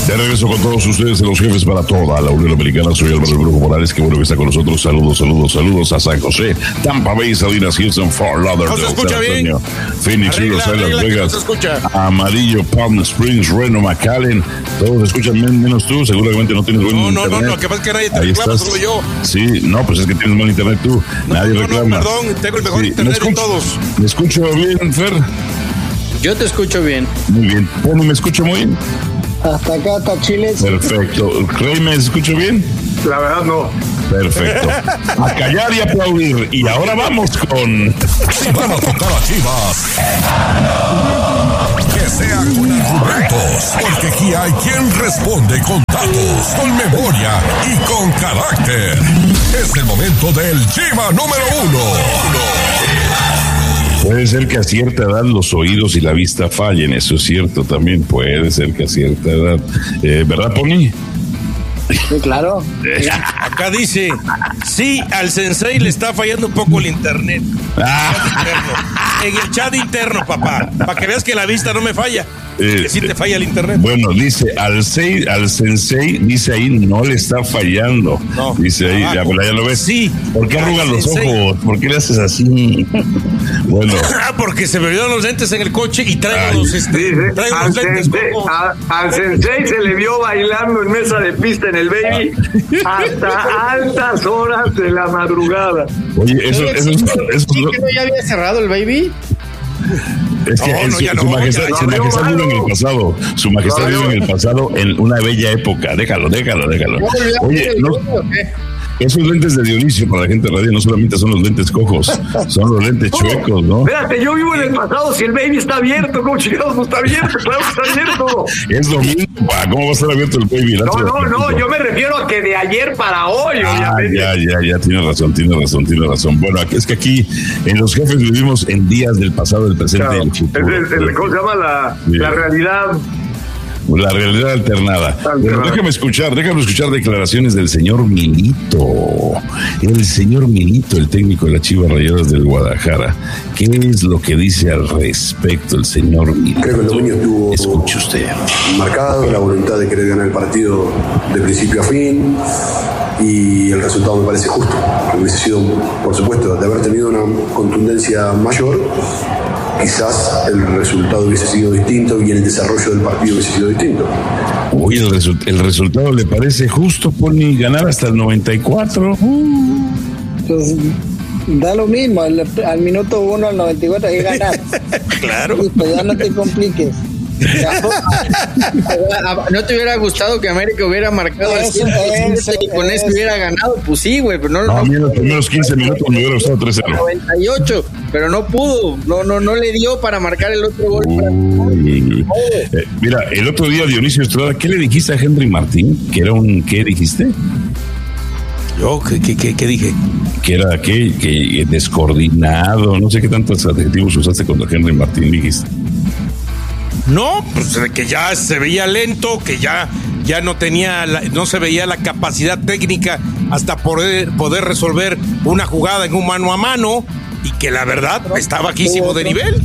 De regreso con todos ustedes en Los Jefes para toda la Unión Americana. Soy Álvaro Brujo Morales, que bueno que está con nosotros. Saludos a San José, Tampa Bay, Salinas, Houston, Fort Lauderdale, ¿No se escucha bien? Phoenix, Las Vegas, Amarillo, Palm Springs, Reno, McAllen. Todos escuchan menos tú. Seguramente no tienes buen internet. No, que pasa que nadie te reclama, solo yo. Sí, no, pues es que tienes mal internet tú. Nadie reclama. Perdón, tengo el mejor internet de todos. ¿Me escucho bien, Fer? Yo te escucho bien. Muy bien. ¿Cómo me escucho muy bien? Hasta acá, hasta Chile. Perfecto. ¿Rey, me escucho bien? La verdad no. Perfecto. A callar y aplaudir. Y ahora vamos con... Si van a tocar a Chivas, que sea con argumentos, porque aquí hay quien responde con datos, con memoria y con carácter. Es el momento del Chiva número 1. Puede ser que a cierta edad los oídos y la vista fallen, eso es cierto también, puede ser que a cierta edad. ¿Verdad, Pony? Sí, claro. Acá dice, sí, al sensei le está fallando un poco el internet. En el chat interno, papá, para que veas que la vista no me falla. Que sí te falla el internet. Bueno, dice, al sensei, dice ahí, no le está fallando. No. Dice ahí, ya lo ves. Sí. ¿Por qué arrugan los ojos? ¿Por qué le haces así? Bueno. Porque se me olvidaron los lentes en el coche y traigo los lentes. Al sensei se le vio bailando en mesa de pista en el Baby hasta altas horas de la madrugada. Oye, eso ¿no ya había cerrado el Baby? Es que su majestad vive en el pasado. Su majestad vive en el pasado en una bella época. Déjalo. Oye, esos lentes de Dionisio para la gente radio no solamente son los lentes cojos, son los lentes chuecos, ¿no? Espérate, yo vivo en el pasado. Si el Baby está abierto, ¿cómo chingados no está abierto? Claro que está abierto. Es domingo, ¿cómo va a estar abierto el Baby? No, yo me refiero a que de ayer para hoy, obviamente. Ya, tiene razón. Bueno, es que aquí en Los Jefes vivimos en días del pasado, del presente y del futuro. ¿Cómo se llama la realidad? La realidad alternada. Pero déjame escuchar declaraciones del señor Milito. El señor Milito, el técnico de las Chivas Rayadas del Guadalajara. ¿Qué es lo que dice al respecto el señor Milito? Creo que el dominio estuvo Escuche usted. marcado, la voluntad de querer ganar el partido de principio a fin, y el resultado me parece justo. Hubiese sido, por supuesto, de haber tenido una contundencia mayor, quizás el resultado hubiese sido distinto y el desarrollo del partido hubiese sido distinto. Uy, el resultado le parece justo, Pony, ganar hasta el 94. Pues da lo mismo, al minuto 1 al 94 hay que ganar. Claro. Pues ya no te compliques. ¿No te hubiera gustado que América hubiera marcado el 100% y con eso hubiera ganado? Pues sí, güey, pero no. A mí en los primeros 15 minutos me hubiera gustado 3-0. 98, pero no pudo, no le dio para marcar el otro gol. Mira, el otro día Dionisio Estrada, ¿qué le dijiste a Henry Martín? ¿Que era qué dijiste? ¿Yo? ¿Qué dije? Que era que descoordinado, no sé qué tantos adjetivos usaste contra Henry Martín, dijiste. No, pues que ya se veía lento, que ya no se veía la capacidad técnica hasta poder resolver una jugada en un mano a mano, y que la verdad está bajísimo de nivel.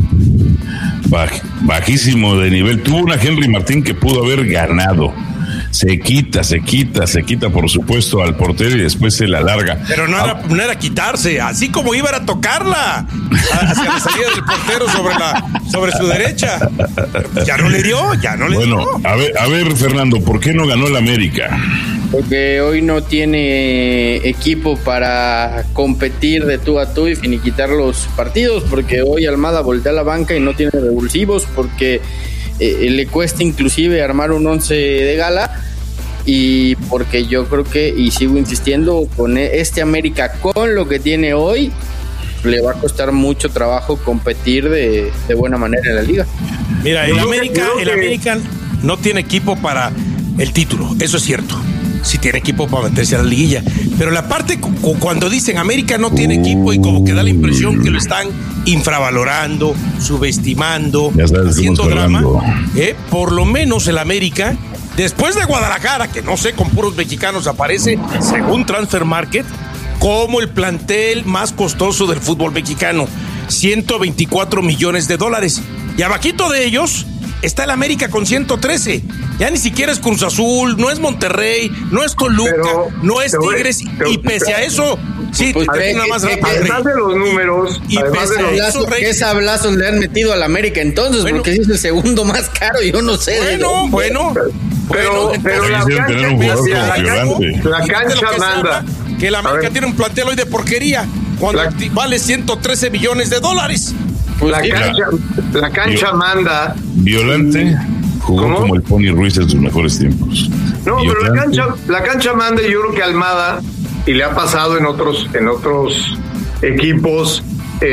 Bajísimo de nivel. Tuvo una Henry Martín que pudo haber ganado. Se quita, por supuesto, al portero y después se la larga. Pero no era quitarse, así como iba a tocarla hacia la salida del portero sobre su derecha. Ya no le dio. Bueno, a ver, Fernando, ¿por qué no ganó el América? Porque hoy no tiene equipo para competir de tú a tú y finiquitar los partidos, porque hoy Almada voltea a la banca y no tiene revulsivos, porque le cuesta inclusive armar un 11 de gala, y porque yo creo que, y sigo insistiendo, con este América, con lo que tiene hoy, le va a costar mucho trabajo competir de buena manera en la liga. Mira, el América no tiene equipo para el título, eso es cierto. Sí tiene equipo para meterse a la liguilla, pero la parte cuando dicen América no tiene equipo, y como que da la impresión que lo están infravalorando, subestimando, haciendo drama, por lo menos el América, después de Guadalajara, que no sé, con puros mexicanos, aparece, según Transfer Market, como el plantel más costoso del fútbol mexicano, $124 millones, y abajito de ellos está el América con 113. Ya ni siquiera es Cruz Azul, no es Monterrey, no es Toluca, no es Tigres, y pese a eso, sí, pues, además de los números, y pese a eso, ¿qué sablazos le han metido al América entonces? Bueno, porque es el segundo más caro, yo no sé. Pero la cancha manda. Que la América tiene un plantel hoy de porquería, cuando vale 113 millones de dólares. Pues la cancha manda. Violante jugó como el Pony Ruiz en sus mejores tiempos. No, pero la cancha manda, y yo creo que Almada, y le ha pasado en otros equipos,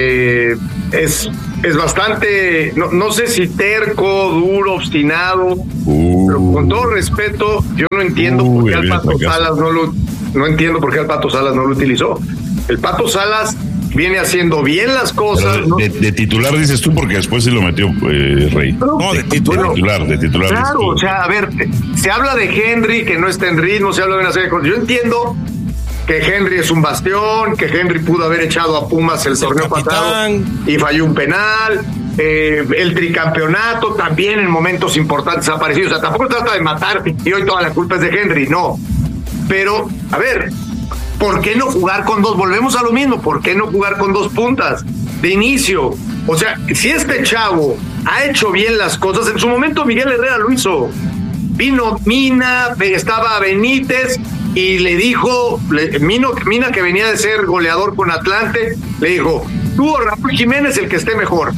es bastante, no sé si terco, duro, obstinado, pero con todo respeto, yo no entiendo por qué al Pato Salas no entiendo por qué al Pato Salas no lo utilizó. El Pato Salas viene haciendo bien las cosas. ¿No? De titular dices tú, porque después sí lo metió Rey. No, de titular. De titular. Claro, o sea, a ver, se habla de Henry, que no está en ritmo, se habla de una serie de cosas. Yo entiendo que Henry es un bastión, que Henry pudo haber echado a Pumas el torneo pasado y falló un penal. El tricampeonato también en momentos importantes ha aparecido. O sea, tampoco trata de matar y hoy toda la culpa es de Henry, no. Pero, a ver, ¿por qué no jugar con dos? Volvemos a lo mismo, ¿por qué no jugar con dos puntas de inicio? O sea, si este chavo ha hecho bien las cosas, en su momento Miguel Herrera lo hizo. Vino Mina, estaba Benítez y le dijo, Mina, que venía de ser goleador con Atlante, le dijo, tú o Raúl Jiménez el que esté mejor.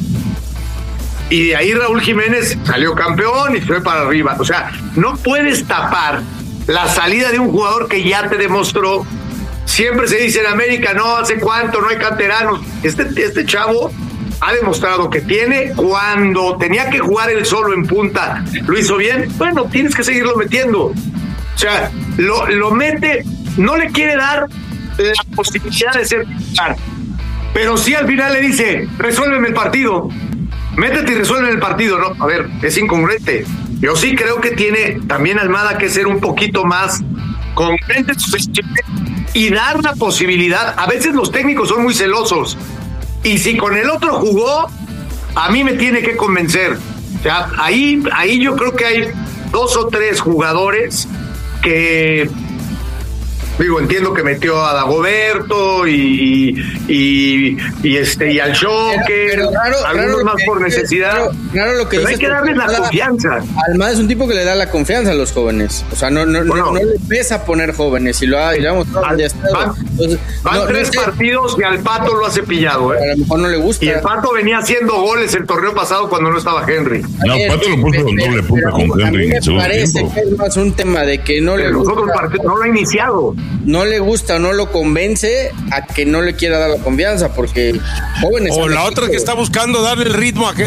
Y de ahí Raúl Jiménez salió campeón y fue para arriba. O sea, no puedes tapar la salida de un jugador que ya te demostró. Siempre se dice en América, no, hace cuánto, no hay canteranos. Este chavo ha demostrado que tiene. Cuando tenía que jugar él solo en punta, lo hizo bien. Bueno, tienes que seguirlo metiendo. O sea, lo mete, no le quiere dar la posibilidad de ser titular, pero sí al final le dice, resuélveme el partido, métete y resuelve el partido. No, a ver, es incongruente. Yo sí creo que tiene también Almada que ser un poquito más congruente y dar la posibilidad. A veces los técnicos son muy celosos, y si con el otro jugó, a mí me tiene que convencer. O sea, ahí yo creo que hay 2 o 3 jugadores que, digo, entiendo que metió a Dagoberto y al Choque, algunos más por necesidad. Claro, lo que pero hay que darles la confianza. Almada es un tipo que le da la confianza a los jóvenes. O sea, no le pesa poner jóvenes, y lo ha mostrado. Van 3 partidos y al Pato lo ha cepillado. A lo mejor no le gusta. Y el Pato venía haciendo goles el torneo pasado cuando no estaba Henry. No, Pato lo puso con doble punta con Henry en el segundo parece tiempo. Que es más un tema de que no le gusta. No lo ha iniciado. No le gusta o no lo convence a que no le quiera dar la confianza, porque jóvenes. O la otra que está buscando darle el ritmo a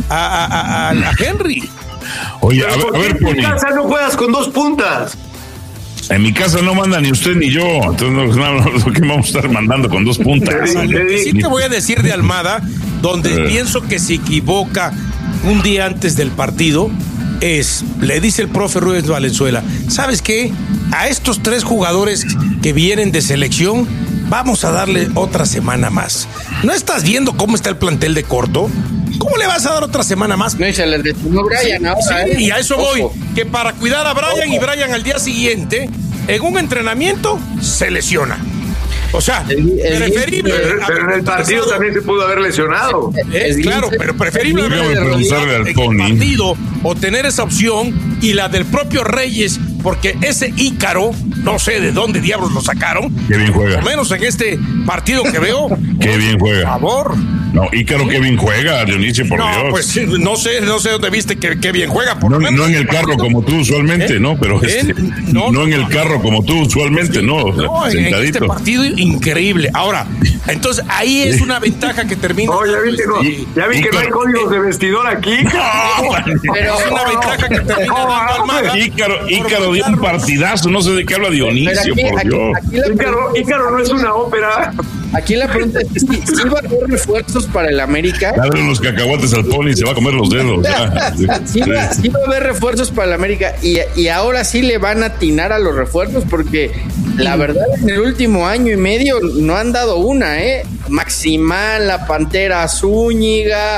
Henry. Oye, a ver, en mi casa no juegas con 2 puntas. En mi casa no manda ni usted ni yo, entonces no, ¿qué vamos a estar mandando con 2 puntas? Sí te voy a decir de Almada, donde pienso que se equivoca un día antes del partido, le dice el profe Rubens Valenzuela, ¿sabes qué? A estos 3 jugadores que vienen de selección, vamos a darle otra semana más. ¿No estás viendo cómo está el plantel de corto? ¿Cómo le vas a dar otra semana más? No, y se les detuvo Brian ahora. Sí, y a eso voy, que para cuidar a Brian, y Brian al día siguiente, en un entrenamiento, se lesiona. O sea, preferible. Pero en el partido también se pudo haber lesionado. Claro, pero preferible al partido o tener esa opción, y la del propio Reyes, porque ese Ícaro, no sé de dónde diablos lo sacaron. Qué bien juega. Por lo menos en este partido que veo. Qué bien juega. Por favor. No, Ícaro, qué bien juega, Dionisio, por Dios. Pues no sé dónde viste que bien juega. Por no, lo menos no en el carro como tú usualmente, ¿no? Pero no en el carro como tú usualmente, no. En este partido increíble. Ahora, entonces ahí es una ventaja que termina. Ya vi que no hay códigos de vestidor aquí. Pero es una ventaja que termina dando Almada. Ícaro dio un partidazo, no sé de qué habla Dionisio, por Dios. Ícaro no es una ópera. Aquí la pregunta es, ¿sí va a haber refuerzos para el América? Dale unos cacahuates al Pony y se va a comer los dedos. Sí va a haber refuerzos para el América, y ahora sí le van a atinar a los refuerzos, porque la verdad en el último año y medio no han dado una, Maximal, la Pantera Zúñiga,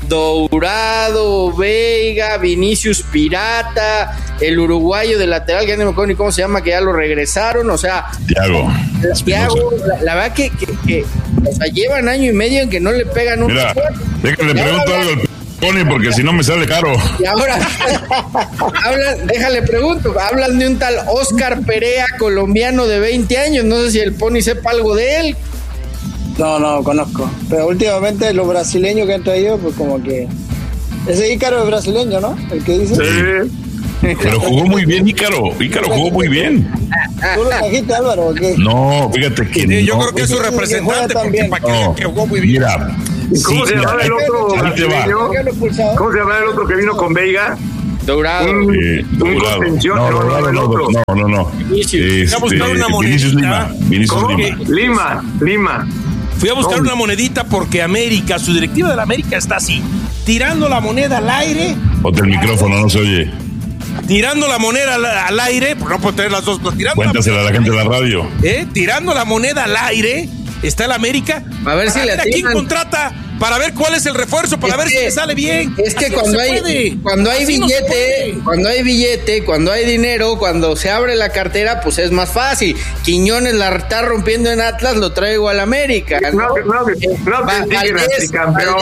Dourado, Veiga, Vinicius Pirata, el uruguayo de lateral, que no me acuerdo ni cómo se llama, que ya lo regresaron, o sea, Thiago, la verdad que o sea, llevan año y medio en que no le pegan un... Mira, déjale pregunto algo al Pony, porque si no me sale caro. Y ahora, déjale pregunto, hablan de un tal Oscar Perea, colombiano de 20 años, no sé si el Pony sepa algo de él. No conozco. Pero últimamente los brasileños que han traído, pues como que... Ese Ícaro es brasileño, ¿no? El que dice. Sí. Pero jugó muy bien Ícaro jugó muy bien. ¿Tú lo trajiste, Álvaro, o qué? No, fíjate que yo creo que es su representante, porque para que jugó muy bien. Mira, ¿cómo se llamaba el otro brasileño? ¿Cómo se llamaba el otro que vino con Veiga? Dourado. Un contención, el otro. No. Fui a buscar una monedita. Lima. Fui a buscar una monedita porque América, su directiva de la América está así, tirando la moneda al aire. Ponte el micrófono, no se oye. Tirando la moneda al aire, porque no puedo tener las dos, pero cuéntasela a la gente de la radio. Tirando la moneda al aire, está el América. A ver si le atinan. ¿Quién contrata? Para ver cuál es el refuerzo, para ver si le sale bien. Es que cuando hay billete, cuando hay dinero, cuando se abre la cartera, pues es más fácil. Quiñones la está rompiendo en Atlas, lo traigo al América. No critiquen al tricampeón.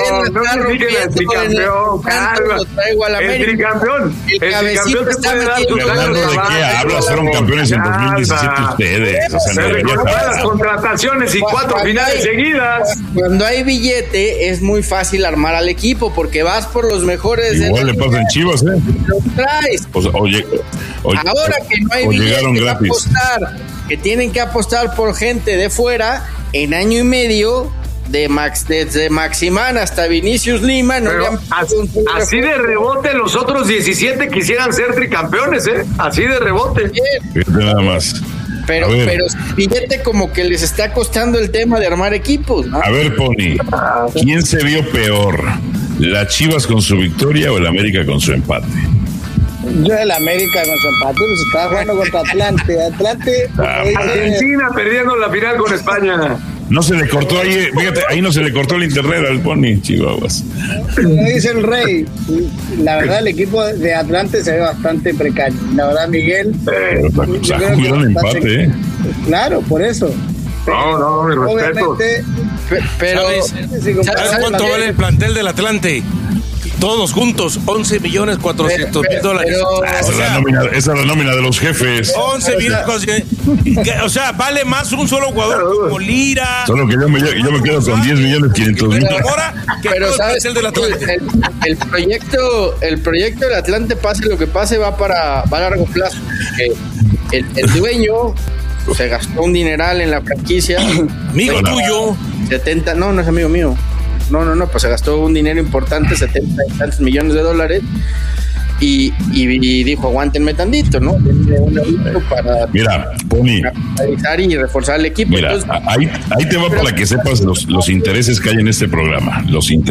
Lo traigo al América. El tricampeón se puede dar sus años de qué hablas, fueron campeones en 2017 ustedes. O sea, se recortaron las contrataciones y 4 finales seguidas. Cuando hay billete, es muy fácil armar al equipo porque vas por los mejores. Igual le pasa en Chivas, Los traes. Ahora que no hay billete que tienen que apostar por gente de fuera, en año y medio desde Maximán hasta Vinicius Lima, así de rebote los otros 17 quisieran ser tricampeones, así de rebote. Nada más. Pero billete como que les está costando el tema de armar equipos, ¿no? A ver, Pony, ¿quién se vio peor? ¿La Chivas con su victoria o el América con su empate? Yo el América con su empate, pues estaba jugando contra Atlante. Argentina perdiendo la final con España. No se le cortó ahí, fíjate, ahí no se le cortó el internet al Pony, Chihuahuas. Lo dice el Rey. La verdad, el equipo de Atlante se ve bastante precario. La verdad, Miguel. Jugaron empate, Claro, por eso. No, mi respeto. Pero, ¿sabes cuánto vale el plantel del Atlante? Todos juntos, $11,400,000. Esa es la nómina de los jefes. 11 millones. O sea, vale más un solo jugador como Lira. Solo que yo me quedo con 10,500,000. Pero sabes, el del Atlante. El proyecto del Atlante, pase lo que pase, va a largo plazo. El dueño se gastó un dineral en la franquicia. Amigo tuyo. 70, no es amigo mío. No, pues se gastó un dinero importante, 70 y tantos millones de dólares, y dijo, aguántenme tantito, ¿no? Para capitalizar y reforzar el equipo. Mira, entonces, ahí te va para que sepas los intereses que hay en este programa.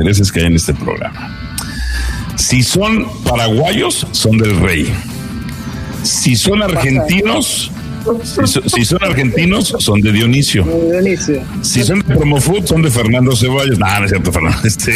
Si son paraguayos, son del Rey. Si son argentinos... Si son argentinos, son de Dionisio. Si son de Promofood, son de Fernando Ceballos. No es cierto, Fernando.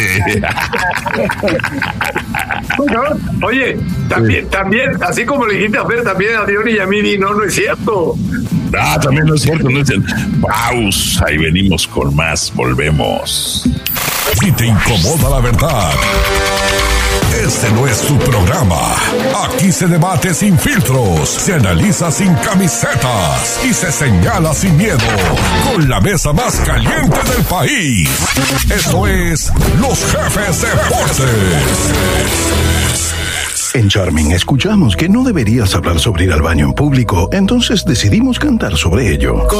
Oye, también, así como le dijiste a Fer, también a Diony y a Mini, no es cierto. También no es cierto. Pausa, ahí venimos con más, volvemos. Si te incomoda la verdad, este no es tu programa. Aquí se debate sin filtros, se analiza sin camisetas y se señala sin miedo. Con la mesa más caliente del país. Esto es Los Jefes Deportes. En Charming escuchamos que no deberías hablar sobre ir al baño en público, entonces decidimos cantar sobre ello.